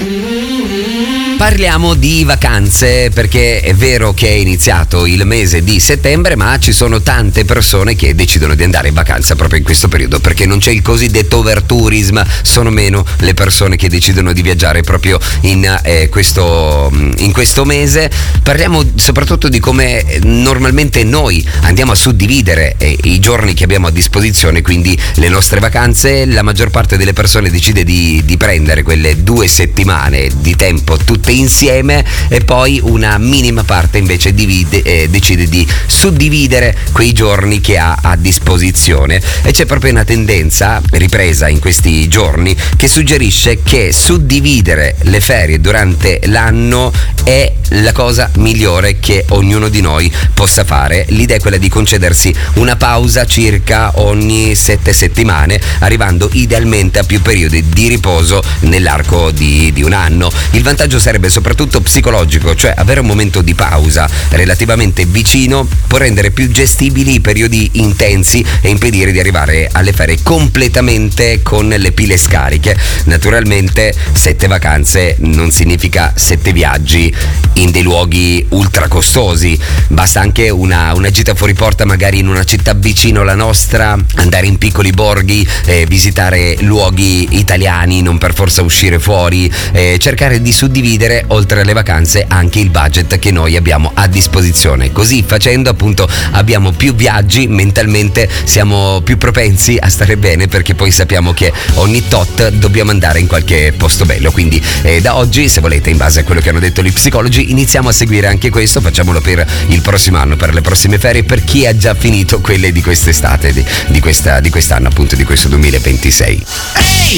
Parliamo di vacanze, perché è vero che è iniziato il mese di settembre, ma ci sono tante persone che decidono di andare in vacanza proprio in questo periodo, perché non c'è il cosiddetto overtourism, sono meno le persone che decidono di viaggiare proprio in questo mese. Parliamo soprattutto di come normalmente noi andiamo a suddividere i giorni che abbiamo a disposizione, quindi le nostre vacanze. La maggior parte delle persone decide di prendere quelle 2 settimane di tempo tutte insieme, e poi una minima parte invece decide di suddividere quei giorni che ha a disposizione. E c'è proprio una tendenza ripresa in questi giorni che suggerisce che suddividere le ferie durante l'anno è la cosa migliore che ognuno di noi possa fare. L'idea è quella di concedersi una pausa circa ogni 7 settimane, arrivando idealmente a più periodi di riposo nell'arco di un anno. Il vantaggio sarebbe soprattutto psicologico, cioè avere un momento di pausa relativamente vicino può rendere più gestibili i periodi intensi e impedire di arrivare alle ferie completamente con le pile scariche. Naturalmente 7 vacanze non significa 7 viaggi in dei luoghi ultra costosi, basta anche una gita fuori porta magari in una città vicino alla nostra, andare in piccoli borghi, visitare luoghi italiani, non per forza uscire fuori, cercare di suddividere oltre alle vacanze anche il budget che noi abbiamo a disposizione. Così facendo appunto abbiamo più viaggi, mentalmente siamo più propensi a stare bene, perché poi sappiamo che ogni tot dobbiamo andare in qualche posto bello. Quindi da oggi, se volete, in base a quello che hanno detto gli psicologi, iniziamo a seguire anche questo, facciamolo per il prossimo anno, per le prossime ferie, per chi ha già finito quelle di quest'estate, di quest'anno appunto, di questo 2026.